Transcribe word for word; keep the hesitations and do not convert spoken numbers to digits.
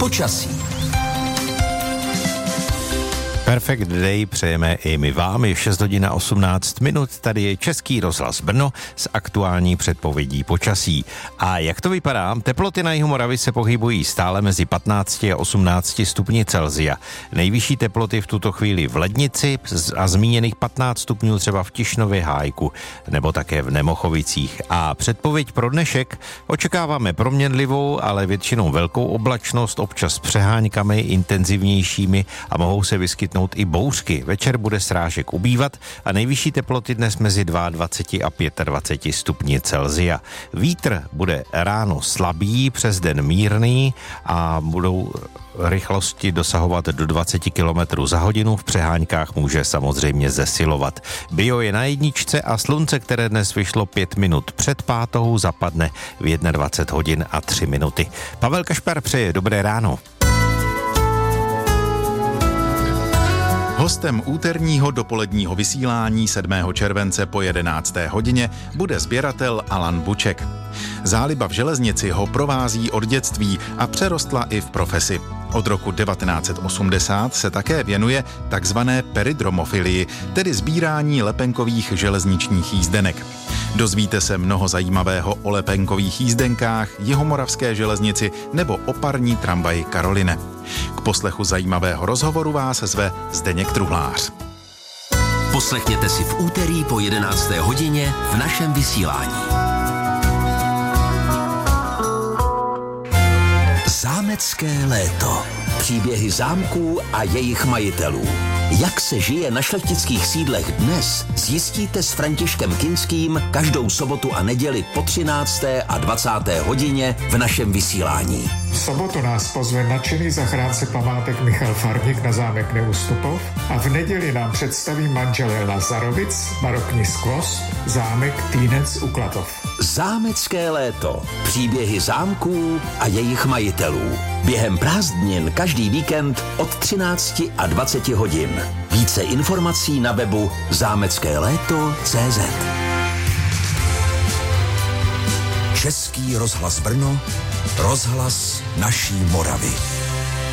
počasí. Perfect Day přejeme i my vám. Je šest hodin a osmnáct minut. Tady je Český rozhlas Brno s aktuální předpovědí počasí. A jak to vypadá? Teploty na jihu Moravy se pohybují stále mezi patnácti a osmnácti stupni Celsia. Nejvyšší teploty v tuto chvíli v Lednici a zmíněných patnáct stupňů třeba v Tišnově Hájku nebo také v Nemochovicích. A předpověď pro dnešek očekáváme proměnlivou, ale většinou velkou oblačnost, občas s přeháňkami intenzivnějšími a mohou se vyskytnout i bouřky. Večer bude srážek ubývat a nejvyšší teploty dnes mezi dvaceti dvěma a dvaceti pěti stupni Celsia. Vítr bude ráno slabý, přes den mírný a budou rychlosti dosahovat do dvacet kilometrů za hodinu, v přeháňkách může samozřejmě zesilovat. Bio je na jedničce a slunce, které dnes vyšlo pět minut před pátou, zapadne v dvacet jedna hodin a tři minuty. Pavel Kašpar přeje dobré ráno. Hostem úterního dopoledního vysílání sedmého července po jedenácté hodině bude sběratel Alan Buček. Záliba v železnici ho provází od dětství a přerostla i v profesi. Od roku devatenáct set osmdesát se také věnuje takzvané peridromofilii, tedy sbírání lepenkových železničních jízdenek. Dozvíte se mnoho zajímavého o lepenkových jízdenkách, jihomoravské železnici nebo o parní tramvaji Karoline. K poslechu zajímavého rozhovoru vás zve Zdeněk Truhlář. Poslechněte si v úterý po jedenácté hodině v našem vysílání. Zámecké léto. Příběhy zámků a jejich majitelů. Jak se žije na šlechtických sídlech dnes, zjistíte s Františkem Kinským každou sobotu a neděli po třinácté a dvacáté hodině v našem vysílání. V sobotu nás pozve nadšený zachránce památek Michal Farník na zámek Neustupov a v neděli nám představí manželé Lazarovic, barokní skvost, zámek Týnec u Klatov. Zámecké léto. Příběhy zámků a jejich majitelů. Během prázdnin každý víkend od třinácti a dvaceti hodin. Více informací na webu zámecké léto tečka cé zet. Český rozhlas Brno, rozhlas naší Moravy.